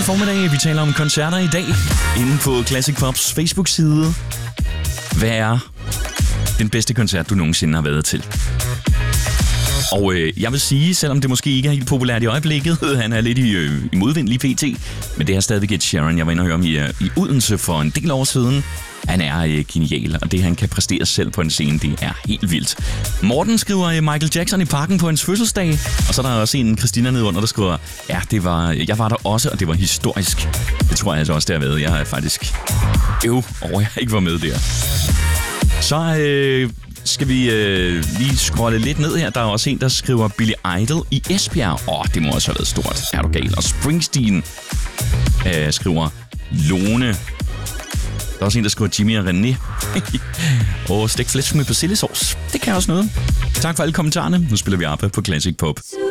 formiddag. Vi taler om koncerter i dag inde på Classic Pops Facebook-side. Hvad er den bedste koncert, du nogensinde har været til? Og jeg vil sige, selvom det måske ikke er helt populært i øjeblikket, han er lidt i modvind lige pt, men det er stadigvæk Ed Sheeran. Jeg var inde og høre ham i Odense for en del år siden. Han er genial, og det han kan præstere selv på en scene, det er helt vildt. Morten skriver Michael Jackson i Parken på hans fødselsdag, og så er der også en Christina nede under, der skriver, ja, jeg var der også, og det var historisk. Det tror jeg altså også, det har været. Jeg er faktisk jeg ikke var med der. Så skal vi lige scrolle lidt ned her. Der er også en, der skriver Billy Idol i Esbjerg. Det må også have været stort. Er du gal? Og Springsteen skriver Lone. Der er også en, der skriver Jimmy og René. Og stegt flæsk med persillesauce. Det kan også noget. Tak for alle kommentarerne. Nu spiller vi op på Classic Pop.